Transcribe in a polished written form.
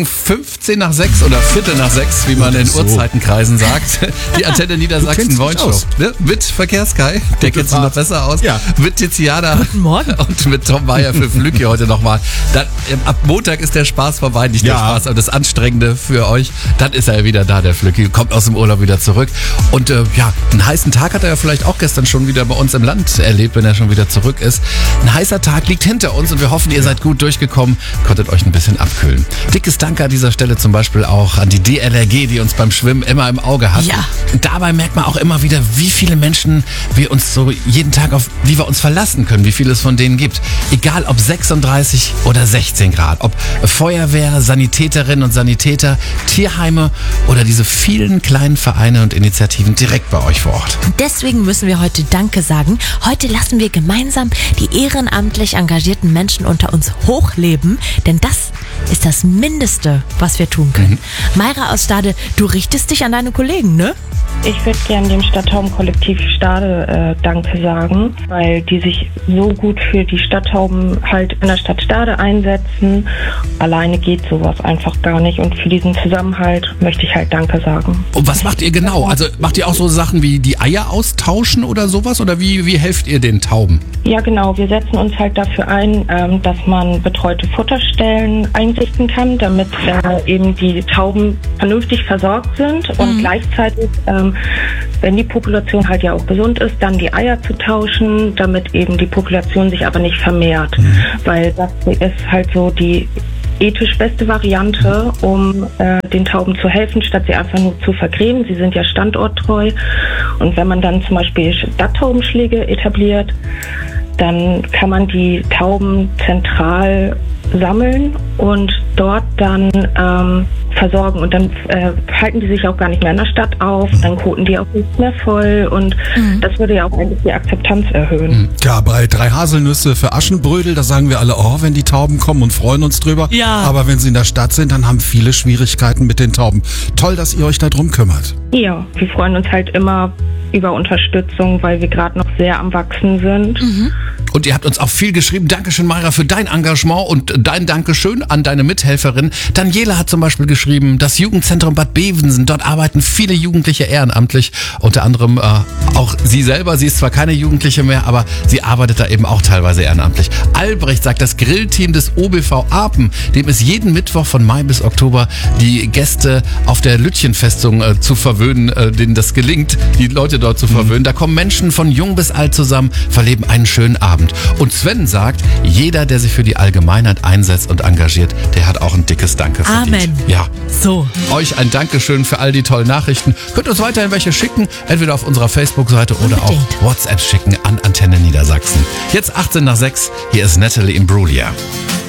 15 nach 6 oder Viertel nach 6, wie man in Uhrzeitenkreisen sagt. Die Antenne Niedersachsen Woinshow. Ne? Mit Verkehrskai, der kennt sich noch besser aus. Ja. Mit Tiziana. Guten Morgen. Und mit Tom Meyer für Flücke heute nochmal. Ab Montag ist der Spaß vorbei, nicht der Spaß, aber das Anstrengende für euch. Dann ist er wieder da, der Flücke. Kommt aus dem Urlaub wieder zurück. Und einen heißen Tag hat er ja vielleicht auch gestern schon wieder bei uns im Land erlebt, wenn er schon wieder zurück ist. Ein heißer Tag liegt hinter uns und wir hoffen, ihr seid gut durchgekommen, konntet euch ein bisschen abkühlen. Dickes Danke an dieser Stelle zum Beispiel auch an die DLRG, die uns beim Schwimmen immer im Auge hat. Ja. Und dabei merkt man auch immer wieder, wie viele Menschen wir uns so jeden Tag auf die wir uns verlassen können, wie viel es von denen gibt. Egal ob 36 oder 16 Grad, ob Feuerwehr, Sanitäterinnen und Sanitäter, Tierheime oder diese vielen kleinen Vereine und Initiativen direkt bei euch vor Ort. Deswegen müssen wir heute Danke sagen. Heute lassen wir gemeinsam die ehrenamtlich engagierten Menschen unter uns hochleben, denn das ist das Mindeste, was wir tun können. Mayra aus Stade, du richtest dich an deine Kollegen, ne? Ich würde gerne dem Stadttaubenkollektiv Stade Danke sagen, weil die sich so gut für die Stadttauben halt in der Stadt Stade einsetzen. Alleine geht sowas einfach gar nicht und für diesen Zusammenhalt möchte ich halt Danke sagen. Und was macht ihr genau? Also macht ihr auch so Sachen wie die Eier austauschen oder sowas oder wie helft ihr den Tauben? Ja genau, wir setzen uns halt dafür ein, dass man betreute Futterstellen einrichten kann, damit eben die Tauben vernünftig versorgt sind und gleichzeitig, wenn die Population halt ja auch gesund ist, dann die Eier zu tauschen, damit eben die Population sich aber nicht vermehrt, weil das ist halt so die ethisch beste Variante, um den Tauben zu helfen, statt sie einfach nur zu vergrämen. Sie sind ja standorttreu und wenn man dann zum Beispiel Stadttaubenschläge etabliert, dann kann man die Tauben zentral sammeln und dort dann versorgen und dann halten die sich auch gar nicht mehr in der Stadt auf, dann koten die auch nicht mehr voll und das würde ja auch eigentlich die Akzeptanz erhöhen. Ja, bei 3 Haselnüsse für Aschenbrödel, da sagen wir alle, wenn die Tauben kommen und freuen uns drüber. Ja. Aber wenn sie in der Stadt sind, dann haben viele Schwierigkeiten mit den Tauben. Toll, dass ihr euch da drum kümmert. Ja, wir freuen uns halt immer über Unterstützung, weil wir gerade noch sehr am Wachsen sind. Und ihr habt uns auch viel geschrieben. Dankeschön, Mayra, für dein Engagement und dein Dankeschön an deine Mithelferin. Daniela hat zum Beispiel geschrieben, das Jugendzentrum Bad Bevensen, dort arbeiten viele Jugendliche ehrenamtlich. Unter anderem auch sie selber. Sie ist zwar keine Jugendliche mehr, aber sie arbeitet da eben auch teilweise ehrenamtlich. Albrecht sagt, das Grillteam des OBV Apen, dem ist jeden Mittwoch von Mai bis Oktober die Gäste auf der Lütchenfestung zu verwöhnen, denen das gelingt, die Leute dort zu verwöhnen. Da kommen Menschen von jung bis alt zusammen, verleben einen schönen Abend. Und Sven sagt, jeder, der sich für die Allgemeinheit einsetzt und engagiert, der hat auch ein dickes Danke verdient. Amen. Ja. So. Euch ein Dankeschön für all die tollen Nachrichten. Könnt uns weiterhin welche schicken, entweder auf unserer Facebook-Seite oder auch WhatsApp schicken an Antenne Niedersachsen. Jetzt 18 nach 6, hier ist Natalie Imbruglia.